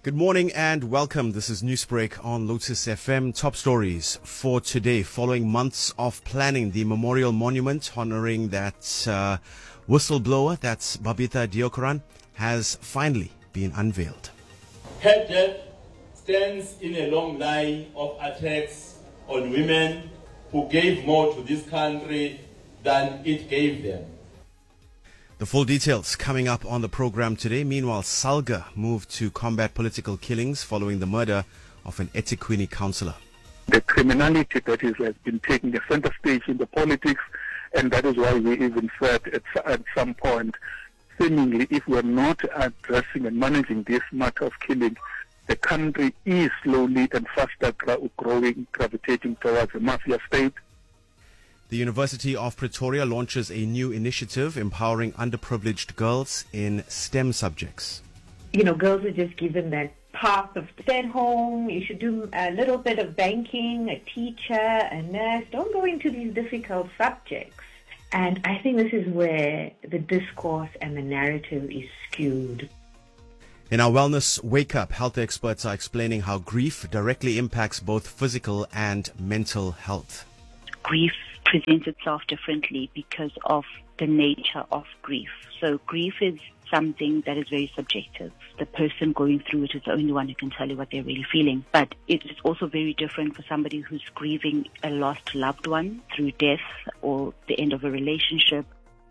Good morning and welcome. This is Newsbreak on Lotus FM. Top stories for today. Following months of planning, the memorial monument honoring that whistleblower, that's Babita Deokaran, has finally been unveiled. Her death stands in a long line of attacks on women who gave more to this country than it gave them. The full details coming up on the program today. Meanwhile, SALGA moved to combat political killings following the murder of an eThekwini councillor. The criminality that has been taking the center stage in the politics, and that is why we even said at some point, seemingly, if we're not addressing and managing this matter of killing, the country is slowly and faster growing, gravitating towards a mafia state. The University of Pretoria launches a new initiative empowering underprivileged girls in STEM subjects. Girls are just given that path of stay at home, you should do a little bit of banking, a teacher, a nurse. Don't go into these difficult subjects. And I think this is where the discourse and the narrative is skewed. In our Wellness Wake Up, health experts are explaining how grief directly impacts both physical and mental health. Grief presents itself differently because of the nature of grief. So grief is something that is very subjective. The person going through it is the only one who can tell you what they're really feeling. But it is also very different for somebody who's grieving a lost loved one through death or the end of a relationship.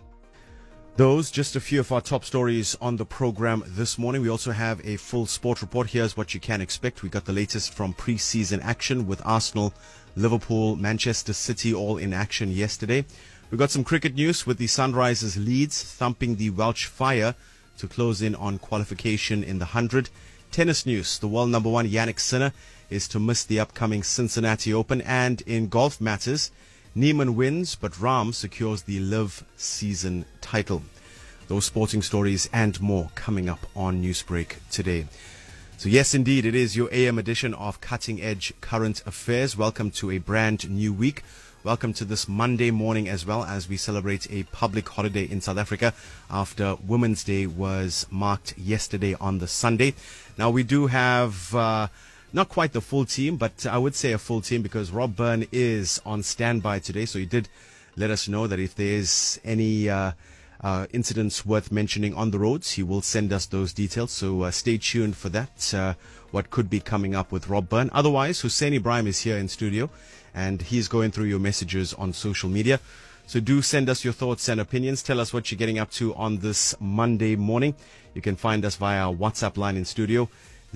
Those just a few of our top stories on the program this morning. We also have a full sport report. Here's what you can expect. We got the latest from pre-season action with Arsenal, Liverpool, Manchester City all in action yesterday. We got some cricket news with the Sunrisers Leeds thumping the Welsh Fire to close in on qualification in the 100. Tennis news. The world number one Yannick Sinner is to miss the upcoming Cincinnati Open. And in golf matters, Neiman wins, but Rahm secures the Live season title. Those sporting stories and more coming up on Newsbreak today. So yes, indeed, it is your AM edition of Cutting Edge Current Affairs. Welcome to a brand new week. Welcome to this Monday morning as well as we celebrate a public holiday in South Africa after Women's Day was marked yesterday on the Sunday. Now we do have not quite the full team, but I would say a full team because Rob Byrne is on standby today. So he did let us know that if there is any incidents worth mentioning on the roads, he will send us those details. So stay tuned for that, what could be coming up with Rob Byrne. Otherwise, Hussein Ibrahim is here in studio and he's going through your messages on social media. So do send us your thoughts and opinions. Tell us what you're getting up to on this Monday morning. You can find us via our WhatsApp line in studio,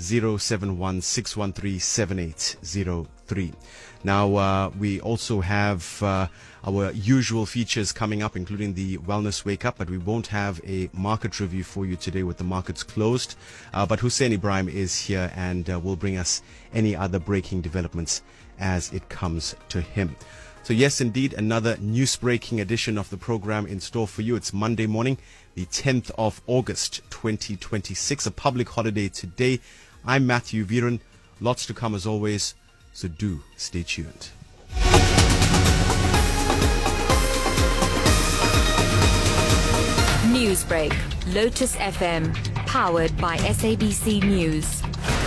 071-613-7803. Now, we also have our usual features coming up, including the Wellness Wake Up, but we won't have a market review for you today with the markets closed. But Hussein Ibrahim is here and will bring us any other breaking developments as it comes to him. So yes, indeed, another news-breaking edition of the program in store for you. It's Monday morning, the 10th of August, 2026, a public holiday today. I'm Matthew Viren. Lots to come as always, so do stay tuned. Newsbreak, Lotus FM, powered by SABC News.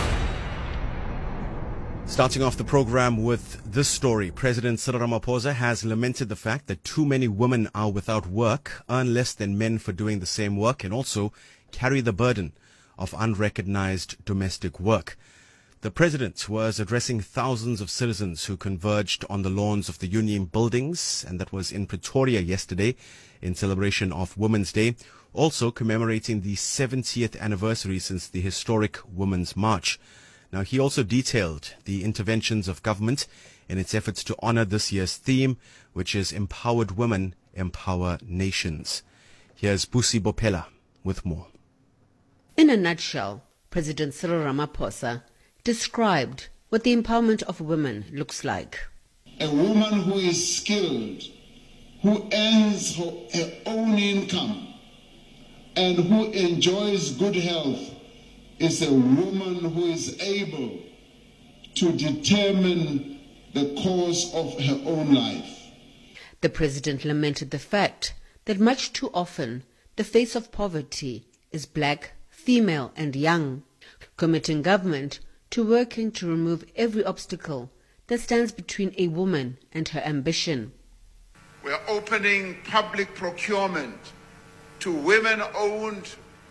Starting off the program with this story, President Cyril Ramaphosa has lamented the fact that too many women are without work, earn less than men for doing the same work, and also carry the burden of unrecognized domestic work. The president was addressing thousands of citizens who converged on the lawns of the Union buildings, and that was in Pretoria yesterday in celebration of Women's Day, also commemorating the 70th anniversary since the historic Women's March. Now, he also detailed the interventions of government in its efforts to honor this year's theme, which is Empowered Women, Empower Nations. Here's Busi Bopela with more. In a nutshell, President Cyril Ramaphosa described what the empowerment of women looks like. A woman who is skilled, who earns her own income, and who enjoys good health is a woman who is able to determine the course of her own life. The president lamented the fact that much too often the face of poverty is black, female and young, committing government to working to remove every obstacle that stands between a woman and her ambition. We're opening public procurement to women-owned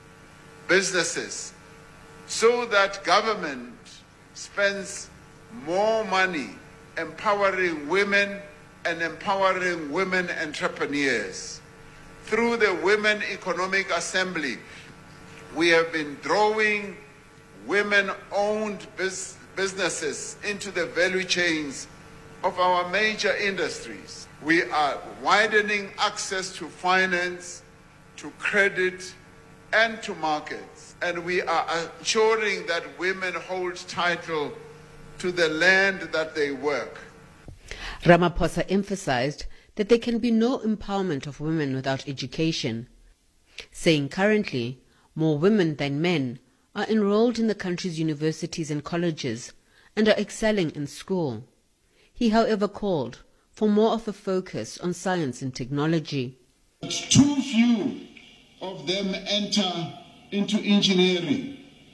businesses so that government spends more money empowering women and empowering women entrepreneurs. Through the Women Economic Assembly, we have been drawing women-owned businesses into the value chains of our major industries. We are widening access to finance, to credit, and to markets. And we are ensuring that women hold title to the land that they work. Ramaphosa emphasized that there can be no empowerment of women without education, saying currently more women than men are enrolled in the country's universities and colleges and are excelling in school. He, however, called for more of a focus on science and technology. Too few of them enter into engineering,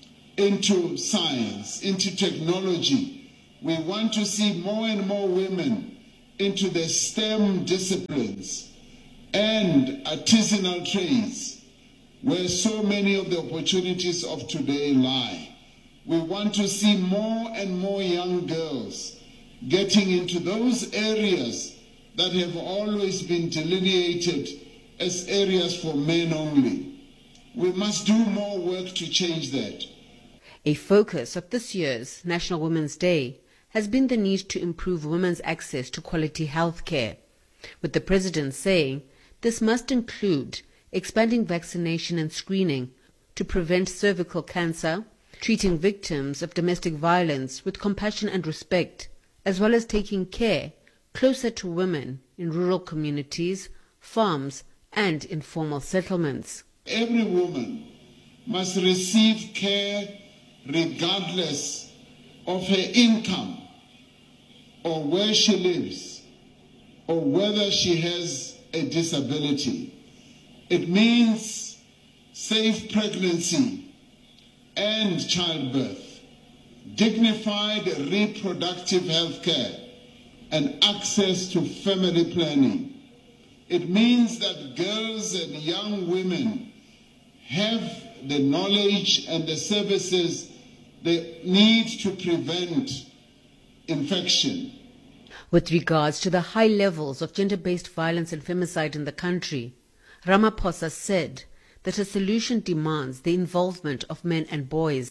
into science, into technology. We want to see more and more women into the STEM disciplines and artisanal trades, where so many of the opportunities of today lie. We want to see more and more young girls getting into those areas that have always been delineated as areas for men only. We must do more work to change that. A focus of this year's National Women's Day has been the need to improve women's access to quality health care, with the President saying this must include expanding vaccination and screening to prevent cervical cancer, treating victims of domestic violence with compassion and respect, as well as taking care closer to women in rural communities, farms, and informal settlements. Every woman must receive care regardless of her income or where she lives or whether she has a disability. It means safe pregnancy and childbirth, dignified reproductive health care, and access to family planning. It means that girls and young women have the knowledge and the services they need to prevent infection. With regards to the high levels of gender-based violence and femicide in the country, Ramaphosa said that a solution demands the involvement of men and boys.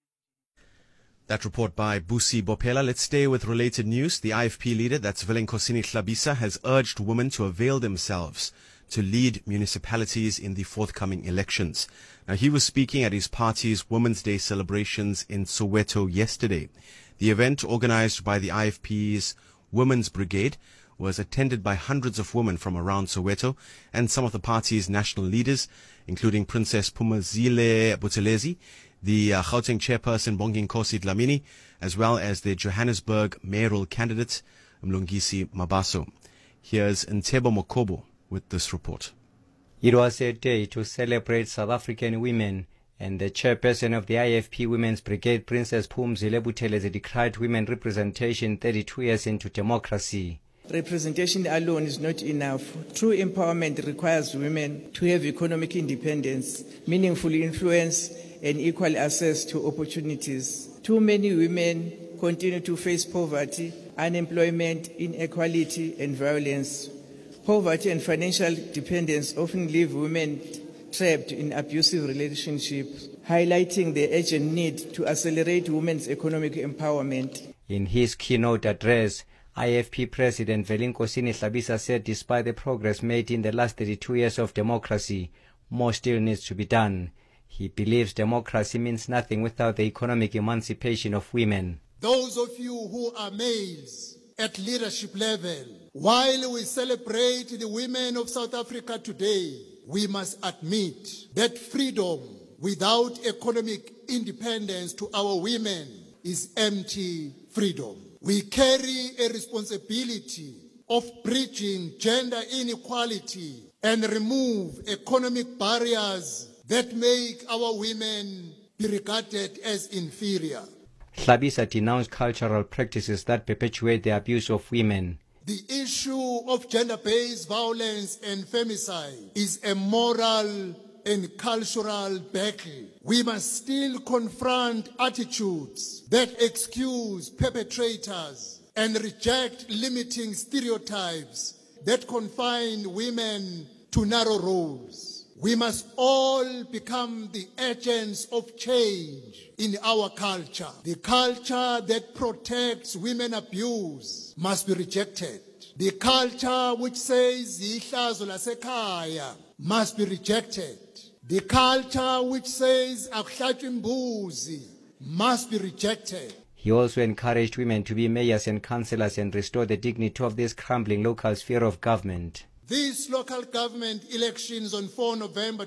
That report by Busi Bopela. Let's stay with related news. The IFP leader, that's Velenkosini Hlabisa, has urged women to avail themselves to lead municipalities in the forthcoming elections. Now, he was speaking at his party's Women's Day celebrations in Soweto yesterday. The event, organized by the IFP's Women's Brigade, was attended by hundreds of women from around Soweto and some of the party's national leaders, including Princess Phumzile Buthelezi, the Gauteng chairperson Bonginkosi Dlamini, as well as the Johannesburg mayoral candidate Mlungisi Mabaso. Here's Ntebo Mokobo with this report. It was a day to celebrate South African women, and the chairperson of the IFP Women's Brigade, Princess Phumzile Buthelezi, decried women representation 32 years into democracy. Representation alone is not enough. True empowerment requires women to have economic independence, meaningful influence, and equal access to opportunities. Too many women continue to face poverty, unemployment, inequality, and violence. Poverty and financial dependence often leave women trapped in abusive relationships, highlighting the urgent need to accelerate women's economic empowerment. In his keynote address, IFP President Velenkosini Hlabisa said despite the progress made in the last 32 years of democracy, more still needs to be done. He believes democracy means nothing without the economic emancipation of women. Those of you who are males at leadership level, while we celebrate the women of South Africa today, we must admit that freedom without economic independence to our women is empty freedom. We carry a responsibility of bridging gender inequality and remove economic barriers that make our women be regarded as inferior. Hlabisa denounced cultural practices that perpetuate the abuse of women. The issue of gender-based violence and femicide is a moral and cultural battle. We must still confront attitudes that excuse perpetrators and reject limiting stereotypes that confine women to narrow roles. We must all become the agents of change in our culture. The culture that protects women abuse must be rejected. The culture which says ihlazo lasekhaya must be rejected. The culture which says akuhlatshwa imbuzi must be rejected. He also encouraged women to be mayors and councillors and restore the dignity of this crumbling local sphere of government. These local government elections on 4 November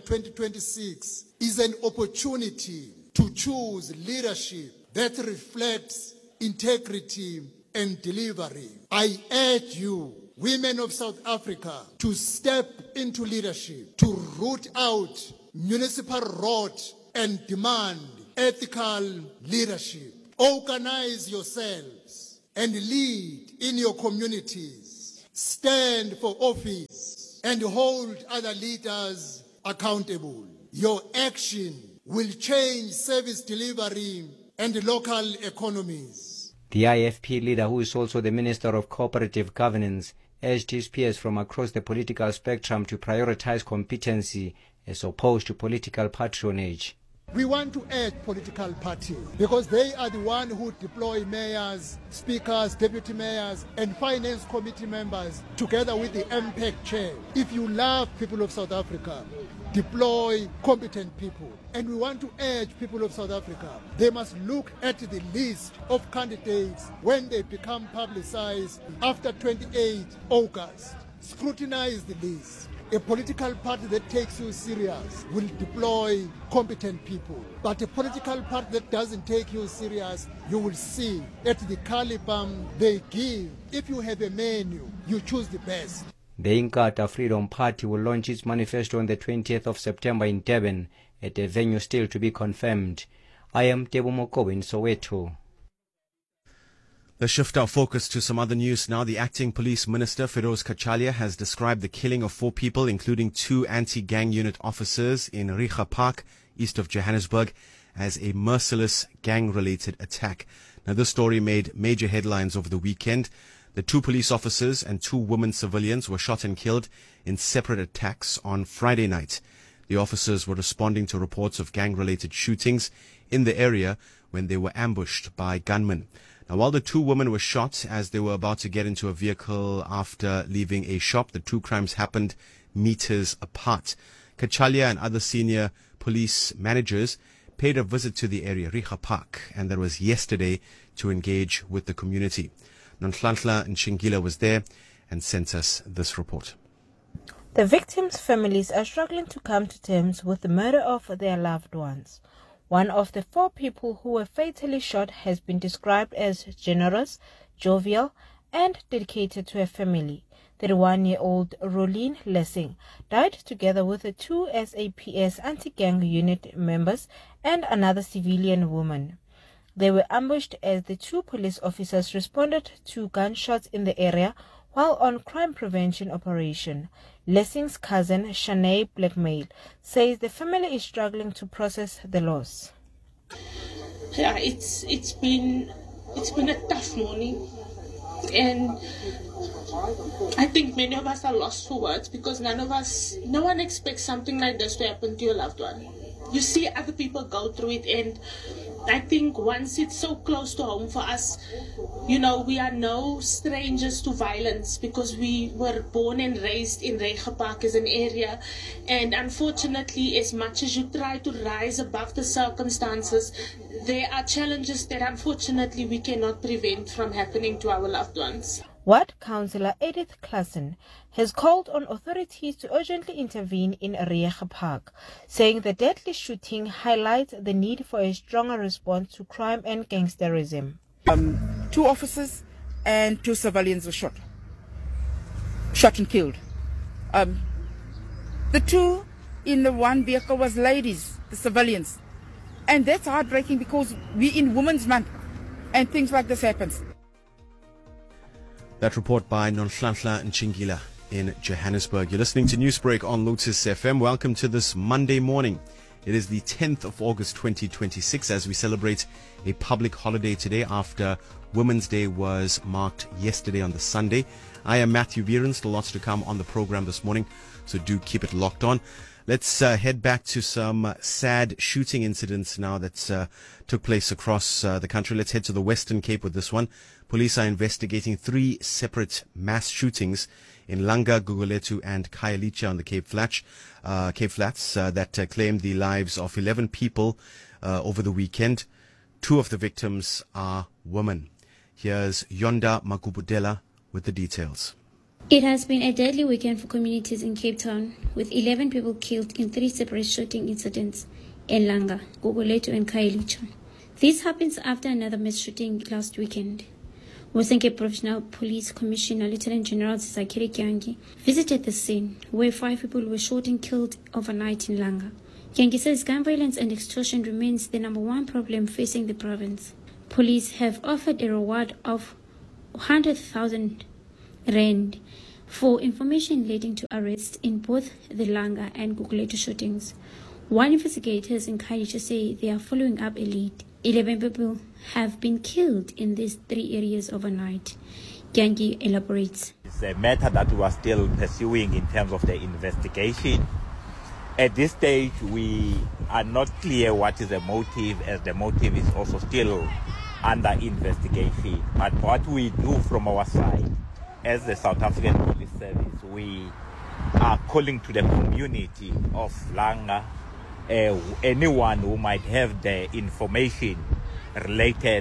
2026 is an opportunity to choose leadership that reflects integrity and delivery. I urge you, women of South Africa, to step into leadership, to root out municipal rot and demand ethical leadership. Organize yourselves and lead in your communities. Stand for office and hold other leaders accountable. Your action will change service delivery and local economies. The IFP leader, who is also the Minister of Cooperative Governance, urged his peers from across the political spectrum to prioritize competency as opposed to political patronage. We want to urge political parties because they are the ones who deploy mayors, speakers, deputy mayors, and finance committee members together with the MPEC chair. If you love people of South Africa, deploy competent people. And we want to urge people of South Africa, they must look at the list of candidates when they become publicized after 28 August. Scrutinize the list. A political party that takes you serious will deploy competent people. But a political party that doesn't take you serious, you will see at the caliber they give. If you have a menu, you choose the best. The Inkatha Freedom Party will launch its manifesto on the 20th of September in Durban at a venue still to be confirmed. I am Tebo Moko in Soweto. Let's shift our focus to some other news now. The acting police minister, Feroz Kachalia, has described the killing of 4 people, including 2 anti-gang unit officers in Riga Park, east of Johannesburg, as a merciless gang-related attack. Now, this story made major headlines over the weekend. The 2 police officers and 2 women civilians were shot and killed in separate attacks on Friday night. The officers were responding to reports of gang-related shootings in the area when they were ambushed by gunmen. Now, while the 2 women were shot as they were about to get into a vehicle after leaving a shop, the 2 crimes happened meters apart. Kachalia and other senior police managers paid a visit to the area, Riga Park, and that was yesterday, to engage with the community. Nonhlanhla Nshingila was there and sent us this report. The victims' families are struggling to come to terms with the murder of their loved ones. One of the 4 people who were fatally shot has been described as generous, jovial, and dedicated to her family. 31-year-old Rolene Lessing died together with the 2 SAPS anti-gang unit members and another civilian woman. They were ambushed as the 2 police officers responded to gunshots in the area while on crime prevention operation. Lessing's cousin, Shanae Blackmail, says the family is struggling to process the loss. Yeah, it's been a tough morning, and I think many of us are lost for words because no one expects something like this to happen to your loved one. You see other people go through it, and I think once it's so close to home for us, we are no strangers to violence because we were born and raised in Riga Park as an area. And unfortunately, as much as you try to rise above the circumstances, there are challenges that unfortunately we cannot prevent from happening to our loved ones. Ward Councillor Edith Klassen has called on authorities to urgently intervene in Riga Park, saying the deadly shooting highlights the need for a stronger response to crime and gangsterism. 2 officers and 2 civilians were shot and killed. The 2 in the one vehicle was ladies, the civilians. And that's heartbreaking because we're in Women's Month and things like this happens. That report by Nonhlanhla Nchingila in Johannesburg. You're listening to Newsbreak on Lotus FM. Welcome to this Monday morning. It is the 10th of August 2026 as we celebrate a public holiday today after Women's Day was marked yesterday on the Sunday. I am Matthew Viren. Still lots to come on the program this morning, so do keep it locked on. Let's head back to some sad shooting incidents now that took place across the country. Let's head to the Western Cape with this one. Police are investigating 3 separate mass shootings in Langa, Gugulethu and Khayelitsha on the Cape Flats that claimed the lives of 11 people over the weekend. 2 of the victims are women. Here's Yonda Makubudela with the details. It has been a deadly weekend for communities in Cape Town, with 11 people killed in 3 separate shooting incidents in Langa, Gugulethu and Khayelitsha. This happens after another mass shooting last weekend. Western Cape Provincial Police Commissioner Lieutenant General Sakiri Kyangi visited the scene where 5 people were shot and killed overnight in Langa. Kyangi says gun violence and extortion remains the number 1 problem facing the province. Police have offered a reward of 100,000 Rand for information leading to arrests in both the Langa and Gugulethu shootings. One investigators in Khayelitsha say they are following up a lead. 11 people have been killed in these 3 areas overnight. Kyangi elaborates. It's a matter that we are still pursuing in terms of the investigation. At this stage, we are not clear what is the motive, as the motive is also still under investigation. But what we do from our side, as the South African Police Service, we are calling to the community of Langa, anyone who might have the information related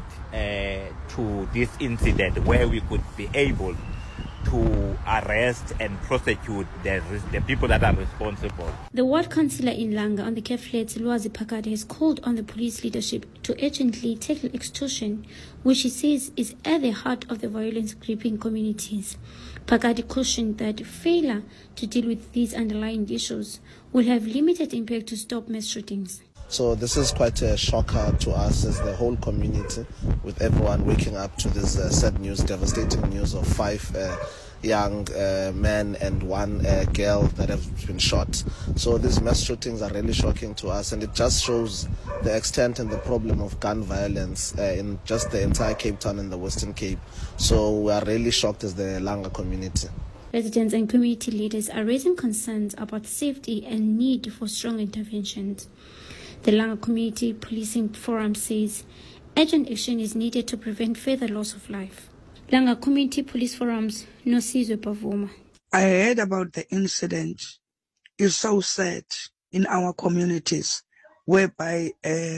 to this incident where we could be able to arrest and prosecute the people that are responsible. The ward councillor in Langa on the Cape Flats, Lwazi Phakade, has called on the police leadership to urgently tackle extortion, which he says is at the heart of the violence gripping communities. Phakade cautioned that failure to deal with these underlying issues will have limited impact to stop mass shootings. So this is quite a shocker to us as the whole community, with everyone waking up to this sad news, devastating news of 5 young men and 1 girl that have been shot. So these mass shootings are really shocking to us, and it just shows the extent and the problem of gun violence in just the entire Cape Town and the Western Cape. So we are really shocked as the Langa community. Residents and community leaders are raising concerns about safety and need for strong interventions. The Langa Community Policing Forum says urgent action is needed to prevent further loss of life. Langa Community Police Forum's Nosizwe Pavuma. I heard about the incident. It's so sad in our communities whereby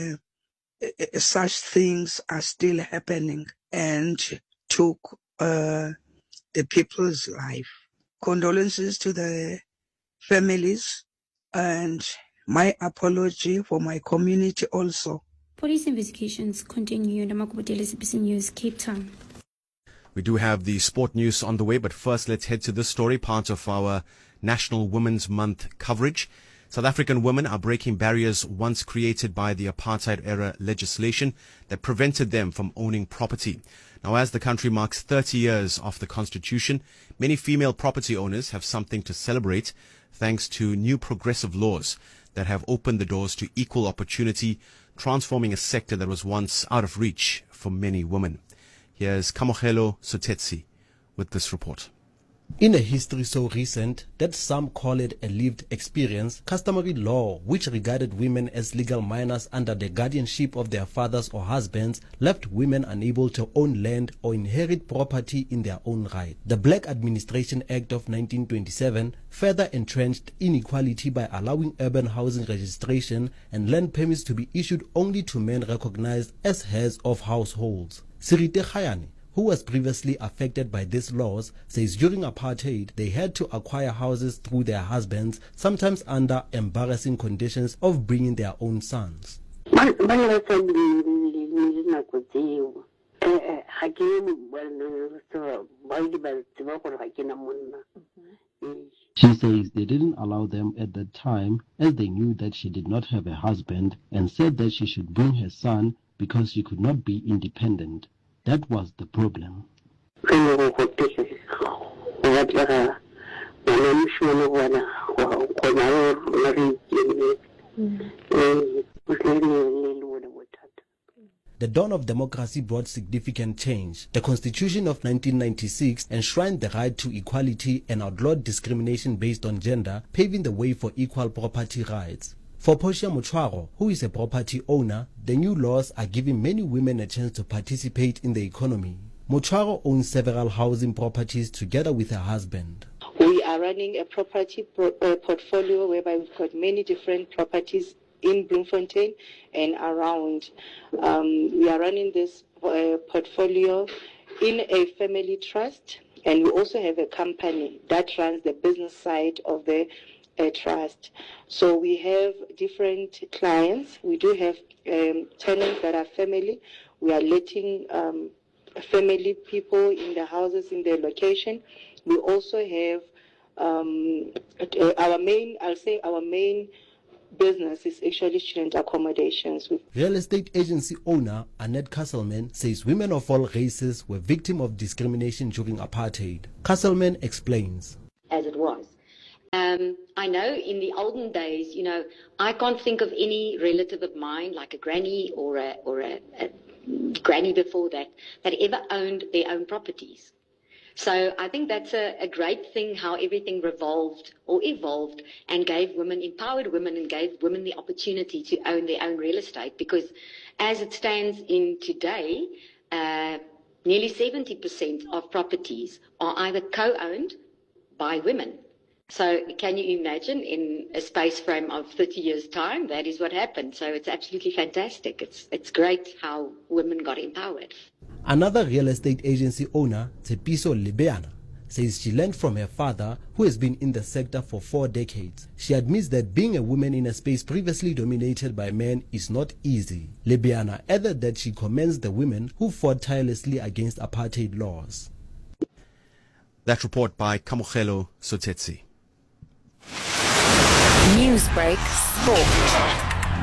such things are still happening and took the people's life. Condolences to the families and my apology for my community also. Police investigations continue. SABC News, Cape Town. We do have the sport news on the way, but first let's head to this story, part of our National Women's Month coverage. South African women are breaking barriers once created by the apartheid-era legislation that prevented them from owning property. Now, as the country marks 30 years of the Constitution, many female property owners have something to celebrate thanks to new progressive laws that have opened the doors to equal opportunity, transforming a sector that was once out of reach for many women. Here's Kamohelo Sotetsi with this report. In a history so recent that some call it a lived experience, customary law, which regarded women as legal minors under the guardianship of their fathers or husbands, left women unable to own land or inherit property in their own right. The Black Administration Act of 1927 further entrenched inequality by allowing urban housing registration and land permits to be issued only to men recognized as heads of households. Sirite Khayane, who was previously affected by these laws, says during apartheid they had to acquire houses through their husbands, sometimes under embarrassing conditions of bringing their own sons. She says they didn't allow them at that time as they knew that she did not have a husband and said that she should bring her son because she could not be independent. That was the problem. The dawn of democracy brought significant change. The Constitution of 1996 enshrined the right to equality and outlawed discrimination based on gender, paving the way for equal property rights. For Portia Mochwaro, who is a property owner, the new laws are giving many women a chance to participate in the economy. Mochwaro owns several housing properties together with her husband. We are running a property portfolio whereby we've got many different properties in Bloemfontein and around. We are running this portfolio in a family trust, and we also have a company that runs the business side of the trust. So we have different clients. We do have tenants that are family. We are letting family people in the houses in their location. We also have our main business is actually student accommodations. Real estate agency owner Annette Castleman says women of all races were victims of discrimination during apartheid. Castleman explains. As it was. I know in the olden days, I can't think of any relative of mine, like a granny or a granny before that ever owned their own properties. So I think that's a great thing how everything evolved and empowered women and gave women the opportunity to own their own real estate, because as it stands in today, nearly 70% of properties are either co-owned by women. So can you imagine in a space frame of 30 years' time, that is what happened. So it's absolutely fantastic. It's great how women got empowered. Another real estate agency owner, Tshepiso Lebeana, says she learned from her father, who has been in the sector for 4 decades. She admits that being a woman in a space previously dominated by men is not easy. Lebeana added that she commends the women who fought tirelessly against apartheid laws. That report by Kamogelo Sotetsi. Newsbreak Sport.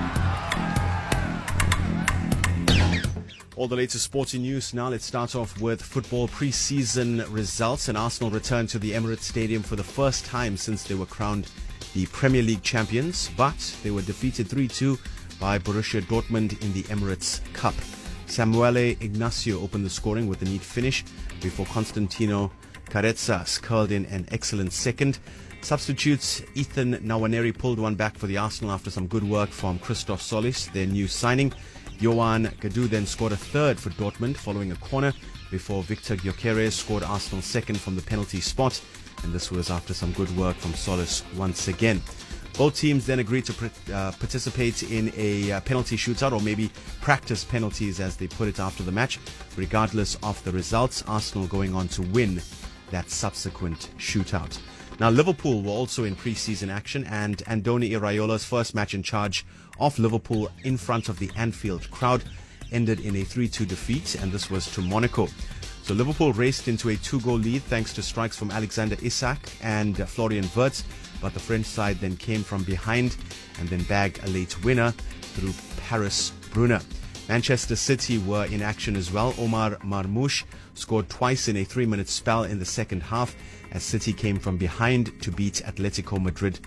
All the latest sporting news now. Let's start off with football pre-season results. And Arsenal returned to the Emirates Stadium for the first time since they were crowned the Premier League champions, but they were defeated 3-2 by Borussia Dortmund in the Emirates Cup. Samuele Ignacio opened the scoring with a neat finish before Constantino Carezza curled in an excellent second. Substitutes Ethan Nwaneri pulled one back for the Arsenal after some good work from Christoph Solis, their new signing. Yohan Gadu then scored a third for Dortmund following a corner before Victor Gyökeres scored Arsenal's second from the penalty spot, and this was after some good work from Solis once again. Both teams then agreed to participate in a penalty shootout, or maybe practice penalties as they put it after the match. Regardless of the results, Arsenal going on to win that subsequent shootout. Now, Liverpool were also in pre-season action, and Andoni Iraiola's first match in charge of Liverpool in front of the Anfield crowd ended in a 3-2 defeat, and this was to Monaco. So Liverpool raced into a 2-goal lead thanks to strikes from Alexander Isak and Florian Wirtz, but the French side then came from behind and then bagged a late winner through Paris Brunner. Manchester City were in action as well. Omar Marmoush scored twice in a 3-minute spell in the second half as City came from behind to beat Atletico Madrid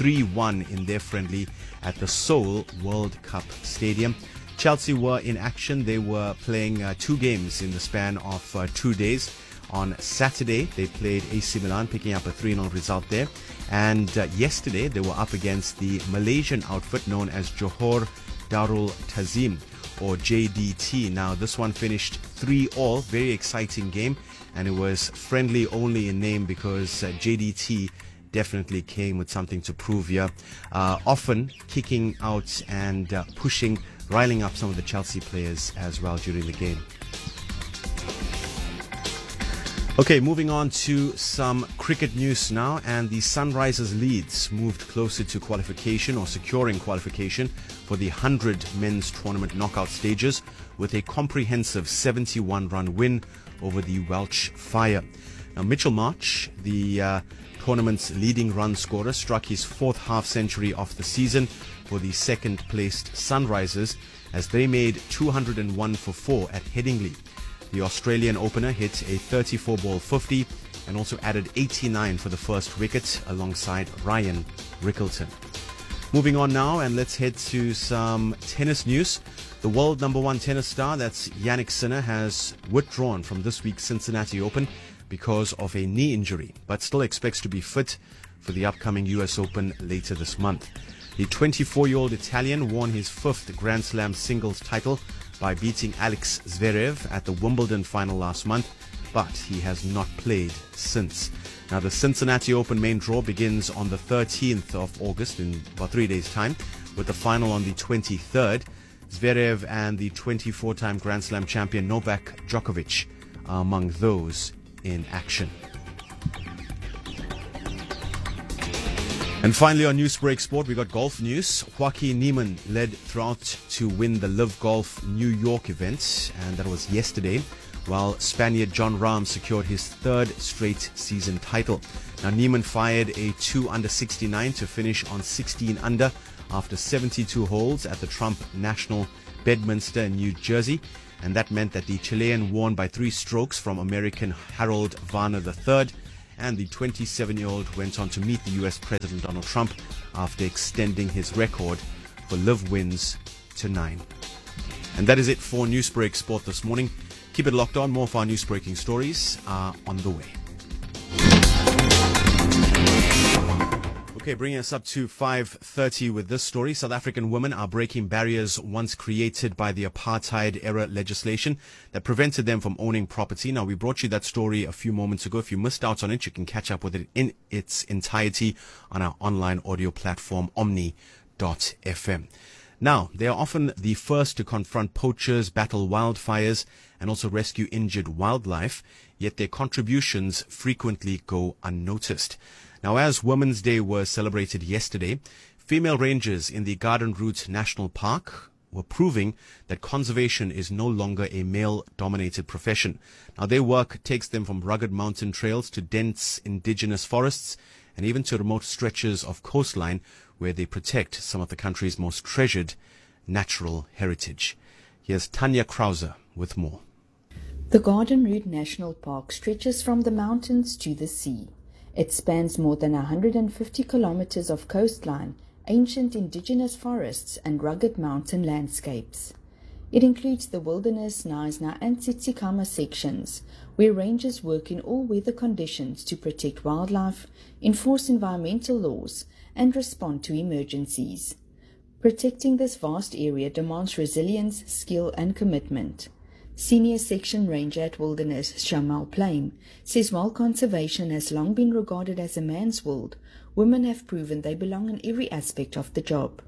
3-1 in their friendly at the Seoul World Cup Stadium. Chelsea were in action. They were playing 2 games in the span of 2 days. On Saturday, they played AC Milan, picking up a 3-0 result there. And yesterday, they were up against the Malaysian outfit known as Johor Darul Tazim, or JDT. Now, this one finished 3-3, very exciting game, and it was friendly only in name because JDT definitely came with something to prove here, often kicking out and pushing, riling up some of the Chelsea players as well during the game. Okay, moving on to some cricket news now, and the Sunrisers Leeds moved closer to qualification, or securing qualification for the 100 men's tournament knockout stages with a comprehensive 71-run win over the Welsh Fire. Now, Mitchell March, the tournament's leading run scorer, struck his fourth half-century of the season for the second-placed Sunrisers as they made 201 for 4 at Headingley. The Australian opener hit a 34-ball 50 and also added 89 for the first wicket alongside Ryan Rickleton. Moving on now, and let's head to some tennis news. The world number 1 tennis star, that's Jannik Sinner, has withdrawn from this week's Cincinnati Open because of a knee injury, but still expects to be fit for the upcoming US Open later this month. The 24-year-old Italian won his 5th Grand Slam singles title by beating Alex Zverev at the Wimbledon final last month, but he has not played since. Now, the Cincinnati Open main draw begins on the 13th of August, in about 3 days' time, with the final on the 23rd. Zverev and the 24-time Grand Slam champion Novak Djokovic are among those in action. And finally on Newsbreak Sport, we got golf news. Joaquin Niemann led throughout to win the Live Golf New York event, and that was yesterday, while Spaniard Jon Rahm secured his 3rd straight season title. Now, Niemann fired a 2 under 69 to finish on 16 under after 72 holes at the Trump National Bedminster in New Jersey, and that meant that the Chilean won by 3 strokes from American Harold Varner III, and the 27-year-old went on to meet the US President Donald Trump after extending his record for live wins to 9. And that is it for Newsbreak Sport this morning. Keep it locked on. More of our news-breaking stories are on the way. Okay, bringing us up to 5:30 with this story. South African women are breaking barriers once created by the apartheid-era legislation that prevented them from owning property. Now, we brought you that story a few moments ago. If you missed out on it, you can catch up with it in its entirety on our online audio platform, omni.fm. Now, they are often the first to confront poachers, battle wildfires, and also rescue injured wildlife, yet their contributions frequently go unnoticed. Now, as Women's Day was celebrated yesterday, female rangers in the Garden Route National Park were proving that conservation is no longer a male-dominated profession. Now, their work takes them from rugged mountain trails to dense indigenous forests and even to remote stretches of coastline where they protect some of the country's most treasured natural heritage. Here's Tanya Krauser with more. The Garden Route National Park stretches from the mountains to the sea. It spans more than 150 kilometers of coastline, ancient indigenous forests and rugged mountain landscapes. It includes the Wilderness, Knysna and Tsitsikamma sections, where rangers work in all weather conditions to protect wildlife, enforce environmental laws and respond to emergencies. Protecting this vast area demands resilience, skill and commitment. Senior Section Ranger at Wilderness, Shamal Plain, says while conservation has long been regarded as a man's world, women have proven they belong in every aspect of the job.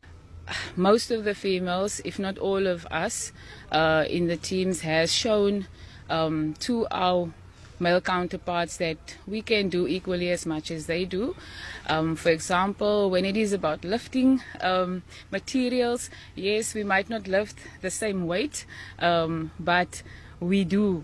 Most of the females, if not all of us, in the teams has shown to our male counterparts that we can do equally as much as they do. For example, when it is about lifting materials, yes, we might not lift the same weight, but we do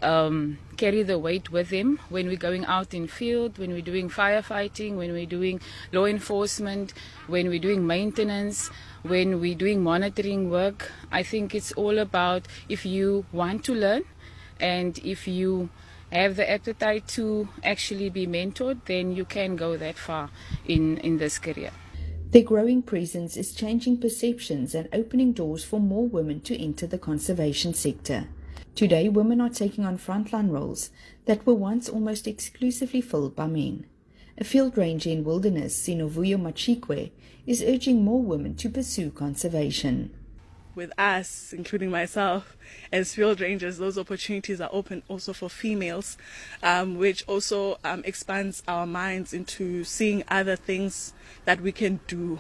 carry the weight with them when we're going out in field, when we're doing firefighting, when we're doing law enforcement, when we're doing maintenance, when we're doing monitoring work. I think it's all about if you want to learn and if you have the appetite to actually be mentored, then you can go that far in this career. Their growing presence is changing perceptions and opening doors for more women to enter the conservation sector. Today, women are taking on frontline roles that were once almost exclusively filled by men. A field ranger in Wilderness, Sinovuyo Machikwe, is urging more women to pursue conservation. With us, including myself, as field rangers, those opportunities are open also for females, which also expands our minds into seeing other things that we can do.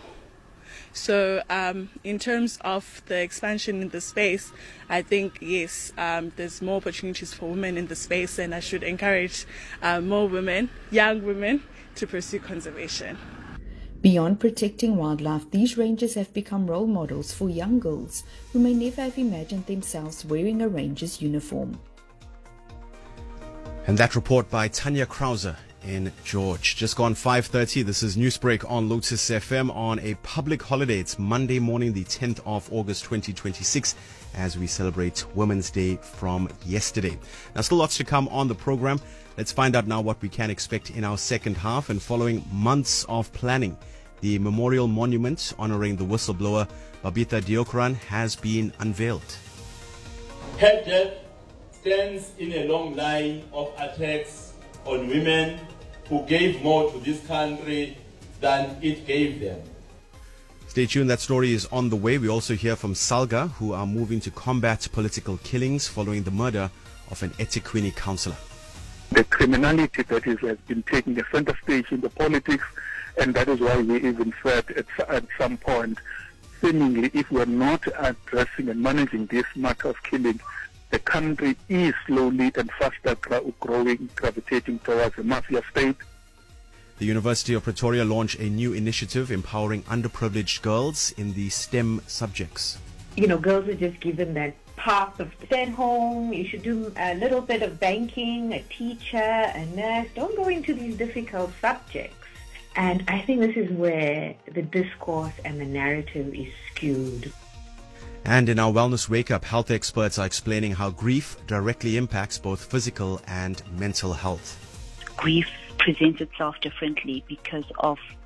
So in terms of the expansion in the space, I think, yes, there's more opportunities for women in the space, and I should encourage more women, young women, to pursue conservation. Beyond protecting wildlife, these rangers have become role models for young girls who may never have imagined themselves wearing a ranger's uniform. And that report by Tanya Krauser in George. Just gone 5:30. This is Newsbreak on Lotus FM on a public holiday. It's Monday morning, the 10th of August 2026, as we celebrate Women's Day from yesterday. Now, still lots to come on the program. Let's find out now what we can expect in our second half. And following months of planning, the memorial monument honoring the whistleblower Babita Deokaran has been unveiled. Her death stands in a long line of attacks on women who gave more to this country than it gave them. Stay tuned, that story is on the way. We also hear from Salga, who are moving to combat political killings following the murder of an eThekwini councillor. The criminality that has been taking the center stage in the politics, and that is why we even said at some point, seemingly if we are not addressing and managing this matter of killing, the country is slowly and faster growing, gravitating towards a mafia state. The University of Pretoria launched a new initiative empowering underprivileged girls in the STEM subjects. You know, girls are just given that path of stay at home, you should do a little bit of banking, a teacher, a nurse. Don't go into these difficult subjects. And I think this is where the discourse and the narrative is skewed. And in our Wellness Wake Up, health experts are explaining how grief directly impacts both physical and mental health. Grief presents itself differently because of